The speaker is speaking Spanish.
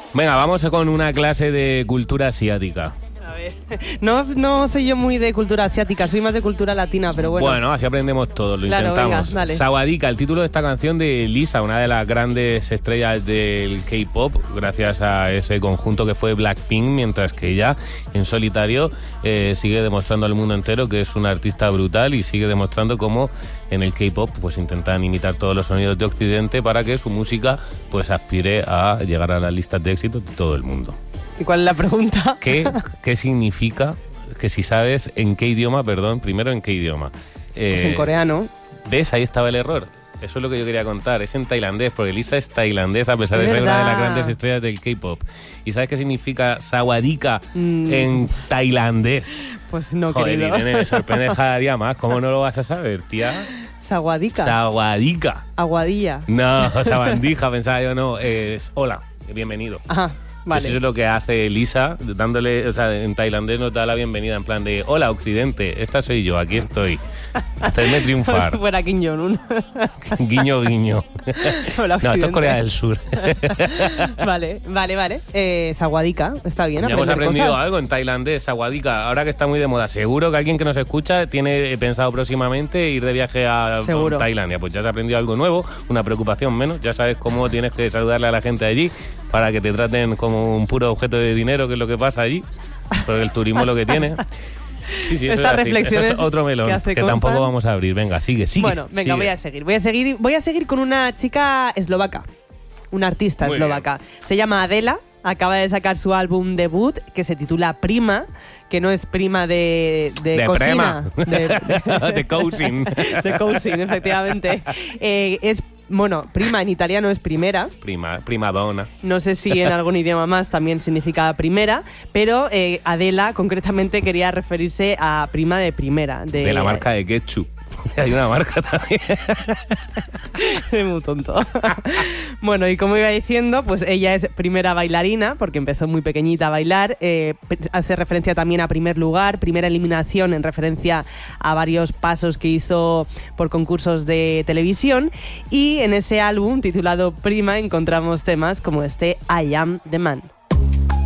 Venga, vamos con una clase de cultura asiática. A ver, no soy yo muy de cultura asiática, soy más de cultura latina, pero bueno. Bueno, así aprendemos todos, lo intentamos. Venga, dale. Sawadika, el título de esta canción de Lisa, una de las grandes estrellas del K-pop, gracias a ese conjunto que fue Blackpink, mientras que ella, en solitario, sigue demostrando al mundo entero que es una artista brutal y sigue demostrando cómo en el K-pop pues intentan imitar todos los sonidos de Occidente para que su música pues aspire a llegar a las listas de éxito de todo el mundo. ¿Y cuál es la pregunta? ¿Qué significa? Que si sabes en qué idioma, primero en qué idioma. Pues en coreano. ¿Ves? Ahí estaba el error. Eso es lo que yo quería contar. Es en tailandés, porque Lisa es tailandesa a pesar de ser una de las grandes estrellas del K-pop. ¿Y sabes qué significa Sawadika en tailandés? Pues no, joder, querido. Irene, me sorprende cada día más. ¿Cómo no lo vas a saber, tía? Sawadika. Sawadika. Aguadilla. No, sabandija, pensaba yo, no. Es hola, bienvenido. Ajá. Vale. Pues eso es lo que hace Lisa, dándole, o sea, en tailandés nos da la bienvenida en plan de hola Occidente, esta soy yo, aquí estoy. Hacedme triunfar. Como fuera Kim Jong-un. Guiño, guiño. Hola, no, esto es Corea del Sur. Vale. Sawadika, está bien. Ya hemos aprendido cosas. algo en tailandés, Sawadika, ahora que está muy de moda. Seguro que alguien que nos escucha tiene pensado próximamente ir de viaje a Tailandia. Pues ya has aprendido algo nuevo, una preocupación menos. Ya sabes cómo tienes que saludarle a la gente allí para que te traten como un puro objeto de dinero, que es lo que pasa allí. Porque el turismo es lo que tiene. Sí, eso Estas es así. reflexiones Eso es otro melón que tampoco vamos a abrir. Venga, sigue. Bueno, venga, sigue. Voy a seguir con una chica eslovaca, una artista Muy eslovaca. bien. Se llama Adela. Acaba de sacar su álbum debut que se titula Prima, que no es prima de cocina. De cousin. De cousin, efectivamente. Prima en italiano es primera. Prima donna. No sé si en algún idioma más también significa primera, pero Adela concretamente quería referirse a prima de primera. De la marca de ketchup. Hay una marca también. Es muy tonto. Bueno, y como iba diciendo, pues ella es primera bailarina, porque empezó muy pequeñita a bailar. Hace referencia también a primer lugar, primera eliminación en referencia a varios pasos que hizo por concursos de televisión. Y en ese álbum titulado Prima encontramos temas como este I Am The Man.